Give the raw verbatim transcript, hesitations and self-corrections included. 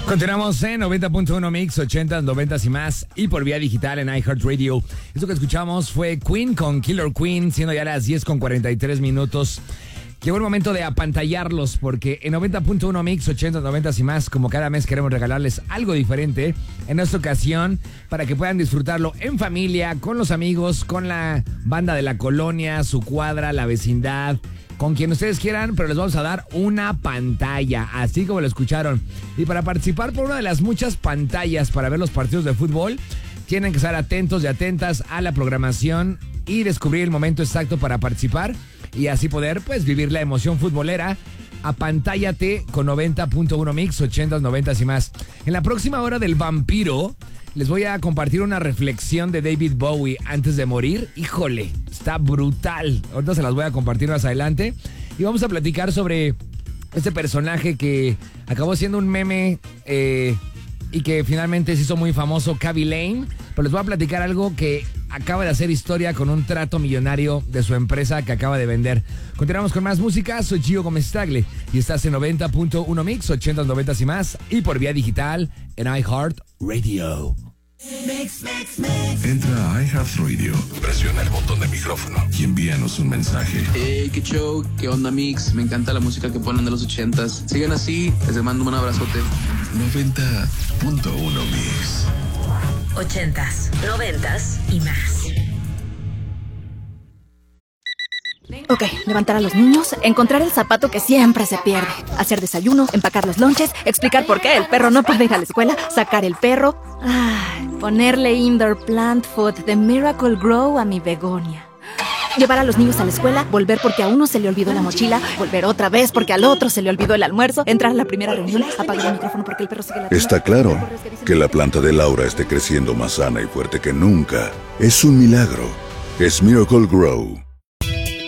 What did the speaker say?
Continuamos en noventa punto uno Mix, ochenta, noventa y más, y por vía digital en iHeartRadio. Esto que escuchamos fue Queen con Killer Queen, siendo ya las diez con cuarenta y tres minutos. Llegó el momento de apantallarlos, porque en noventa punto uno Mix, ochenta, noventa y más, como cada mes queremos regalarles algo diferente en esta ocasión, para que puedan disfrutarlo en familia, con los amigos, con la banda de la colonia, su cuadra, la vecindad, con quien ustedes quieran, pero les vamos a dar una pantalla, así como lo escucharon. Y para participar por una de las muchas pantallas para ver los partidos de fútbol, tienen que estar atentos y atentas a la programación y descubrir el momento exacto para participar y así poder, pues, vivir la emoción futbolera. Apantállate con noventa punto uno Mix, ochenta, noventa y más. En la próxima hora del vampiro, les voy a compartir una reflexión de David Bowie antes de morir. Híjole, está brutal. Ahorita se las voy a compartir más adelante. Y vamos a platicar sobre este personaje que acabó siendo un meme eh, y que finalmente se hizo muy famoso, Khaby Lame. Pero les voy a platicar algo que acaba de hacer historia con un trato millonario de su empresa que acaba de vender. Continuamos con más música. Soy Gio Gómez Tagle y estás en noventa punto uno Mix, ochenta, noventa y más, y por vía digital en iHeartRadio. Mix, mix, mix. Entra a iHeartRadio, presiona el botón de micrófono y envíanos un mensaje. Hey, qué show, qué onda, Mix. Me encanta la música que ponen de los ochentas. Sigan así, les mando un abrazote. noventa punto uno Mix. Ochentas, noventas y más. Ok, levantar a los niños, encontrar el zapato que siempre se pierde, hacer desayuno, empacar los lonches, explicar por qué el perro no puede ir a la escuela, sacar el perro, ay, ponerle indoor plant food de Miracle Grow a mi begonia. Llevar a los niños a la escuela, volver porque a uno se le olvidó la mochila, volver otra vez porque al otro se le olvidó el almuerzo, entrar a la primera reunión, apagar el micrófono porque el perro sigue la... Está claro que la planta de Laura esté creciendo más sana y fuerte que nunca. Es un milagro. Es Miracle Grow.